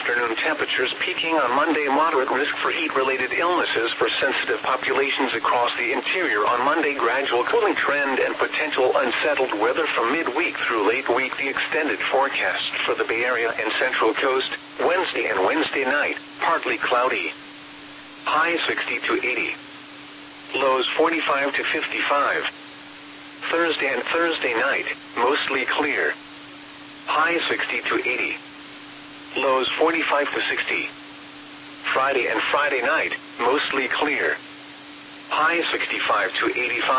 afternoon temperatures peaking on Monday. Moderate risk for heat-related illnesses for sensitive populations across the interior on Monday. Gradual cooling trend and potential unsettled weather from midweek through late week. The extended forecast for the Bay Area and Central Coast, Wednesday and Wednesday night, partly cloudy. High 60 to 80. Lows 45 to 55. Thursday and Thursday night, mostly clear. High 60 to 80. Lows 45 to 60. Friday and Friday night, mostly clear. High 65 to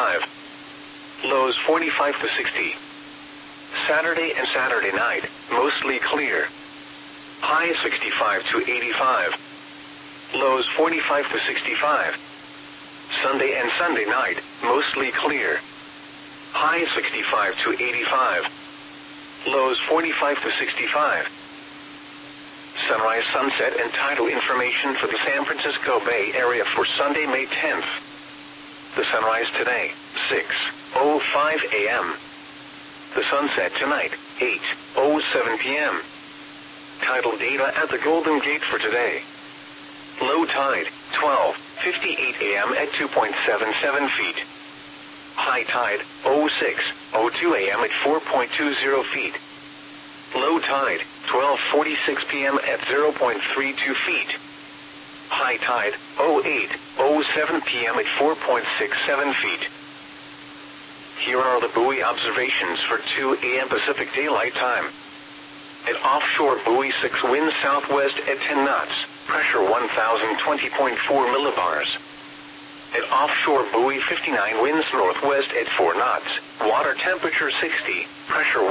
85. Lows 45 to 60. Saturday and Saturday night, mostly clear. High 65 to 85. Lows 45 to 65. Sunday and Sunday night, mostly clear. High 65 to 85. Lows 45 to 65. Sunrise, sunset, and tidal information for the San Francisco Bay Area for Sunday, May 10th. The sunrise today, 6:05 a.m. The sunset tonight, 8:07 p.m. Tidal data at the Golden Gate for today. Low tide, 12:58 a.m. at 2.77 feet. High tide, 06:02 a.m. at 4.20 feet. Low tide, 12:46 p.m. at 0.32 feet. High tide, 08:07 p.m. at 4.67 feet. Here are the buoy observations for 2 a.m. Pacific Daylight Time. At offshore buoy 6, winds southwest at 10 knots, pressure 1020.4 millibars. At offshore buoy 59, winds northwest at 4 knots, water temperature 60, pressure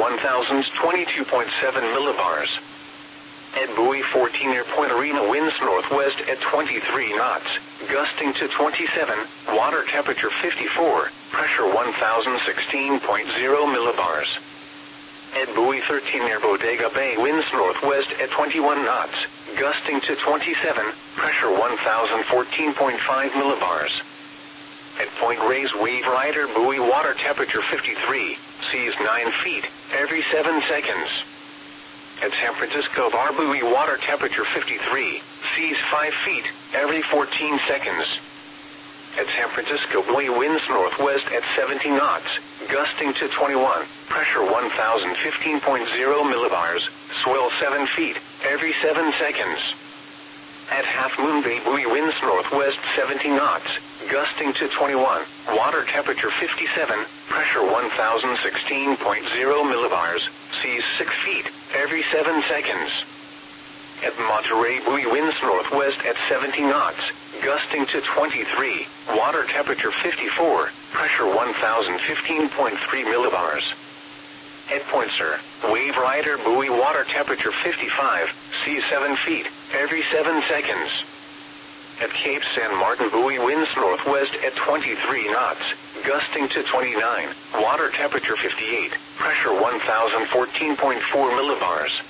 1022.7 millibars. At buoy 14 near Point Arena, winds northwest at 23 knots, gusting to 27, water temperature 54, pressure 1016.0 millibars. At buoy 13 near Bodega Bay, winds northwest at 21 knots, gusting to 27, pressure 1014.5 millibars. At Point Reyes Wave Rider buoy, water temperature 53, seas 9 feet, every 7 seconds. At San Francisco Bar buoy, water temperature 53, seas 5 feet, every 14 seconds. At San Francisco buoy, winds northwest at 70 knots, gusting to 21, pressure 1015.0 millibars, swell 7 feet, every 7 seconds. At Half Moon Bay buoy, winds northwest 70 knots, gusting to 21, water temperature 57, pressure 1016.0 millibars, seas 6 feet, every 7 seconds. At Monterey buoy, winds northwest at 70 knots, gusting to 23, water temperature 54, pressure 1015.3 millibars. At Point Sur, Wave Rider buoy, water temperature 55, seas 7 feet, every 7 seconds. At Cape San Martin buoy, winds northwest at 23 knots, gusting to 29, water temperature 58, pressure 1014.4 millibars.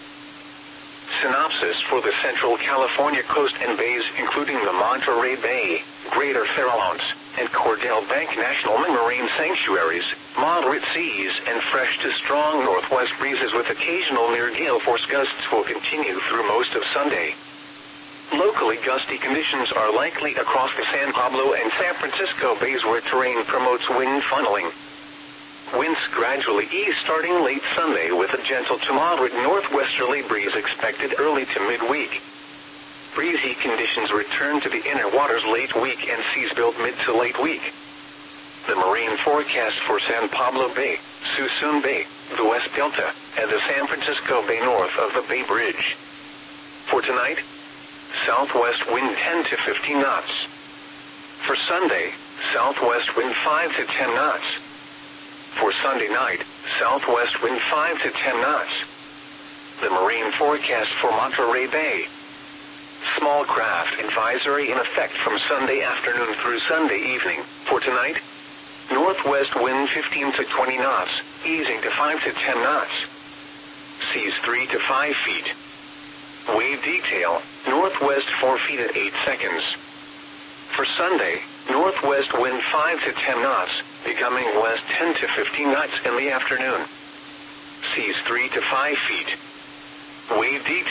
Synopsis for the Central California coast and bays, including the Monterey Bay, Greater Farallones, and Cordell Bank National Marine Sanctuaries, moderate seas and fresh to strong northwest breezes with occasional near gale force gusts will continue through most of Sunday. Locally gusty conditions are likely across the San Pablo and San Francisco bays where terrain promotes wind funneling. Winds gradually ease starting late Sunday with a gentle to moderate northwesterly breeze expected early to midweek. Breezy conditions return to the inner waters late week and seas build mid to late week. The marine forecast for San Pablo Bay, Suisun Bay, the West Delta, and the San Francisco Bay north of the Bay Bridge. For tonight, southwest wind 10 to 15 knots. For Sunday, southwest wind 5 to 10 knots. For Sunday night, southwest wind 5 to 10 knots. The marine forecast for Monterey Bay. Small craft advisory in effect from Sunday afternoon through Sunday evening. For tonight, northwest wind 15 to 20 knots, easing to 5 to 10 knots. Seas 3 to 5 feet. Wave detail, northwest 4 feet at 8 seconds. For Sunday, northwest wind 5 to 10 knots, becoming west 10 to 15 knots in the afternoon. Seas 3 to 5 feet. Wave detail.